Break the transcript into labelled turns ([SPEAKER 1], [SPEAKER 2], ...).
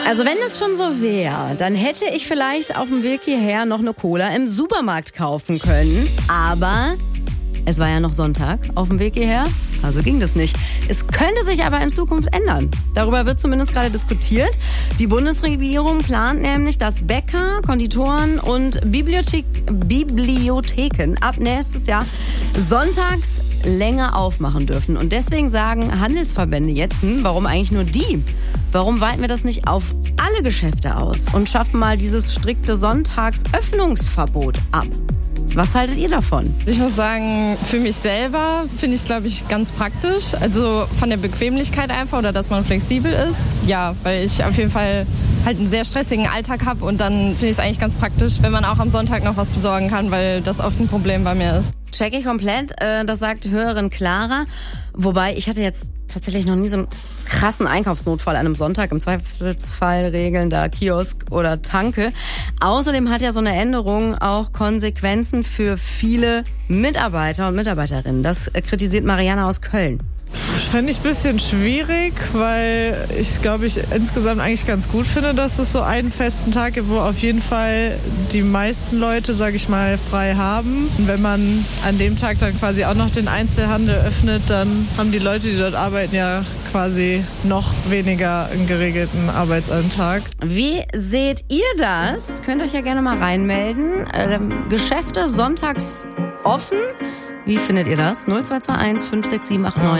[SPEAKER 1] Also wenn es schon so wäre, dann hätte ich vielleicht auf dem Weg hierher noch eine Cola im Supermarkt kaufen können. Aber es war ja noch Sonntag auf dem Weg hierher, also ging das nicht. Es könnte sich aber in Zukunft ändern. Darüber wird zumindest gerade diskutiert. Die Bundesregierung plant nämlich, dass Bäcker, Konditoren und Bibliotheken ab nächstes Jahr sonntags länger aufmachen dürfen. Und deswegen sagen Handelsverbände jetzt, warum eigentlich nur die? Warum weiten wir das nicht auf alle Geschäfte aus und schaffen mal dieses strikte Sonntagsöffnungsverbot ab? Was haltet ihr davon?
[SPEAKER 2] Ich muss sagen, für mich selber finde ich es, glaube ich, ganz praktisch. Also von der Bequemlichkeit einfach oder dass man flexibel ist. Ja, weil ich auf jeden Fall halt einen sehr stressigen Alltag habe und dann finde ich es eigentlich ganz praktisch, wenn man auch am Sonntag noch was besorgen kann, weil das oft ein Problem bei mir ist.
[SPEAKER 1] Check ich komplett, das sagt Hörerin Clara. Wobei, ich hatte jetzt tatsächlich noch nie so einen krassen Einkaufsnotfall an einem Sonntag. Im Zweifelsfall regeln da Kiosk oder Tanke. Außerdem hat ja so eine Änderung auch Konsequenzen für viele Mitarbeiter und Mitarbeiterinnen. Das kritisiert Mariana aus Köln.
[SPEAKER 3] Fände ich ein bisschen schwierig, weil ich glaube, ich insgesamt eigentlich ganz gut finde, dass es so einen festen Tag gibt, wo auf jeden Fall die meisten Leute, sage ich mal, frei haben. Und wenn man an dem Tag dann quasi auch noch den Einzelhandel öffnet, dann haben die Leute, die dort arbeiten, ja quasi noch weniger einen geregelten Arbeitsalltag.
[SPEAKER 1] Wie seht ihr das? Könnt euch ja gerne mal reinmelden. Geschäfte sonntags offen. Wie findet ihr das? 0221 56789.